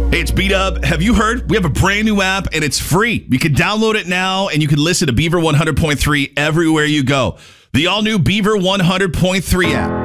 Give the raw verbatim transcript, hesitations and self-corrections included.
Hey, it's B-Dub. Have you heard? We have a brand new app, and it's free. You can download it now, and you can listen to Beaver one hundred point three everywhere you go. The all-new Beaver one hundred point three app.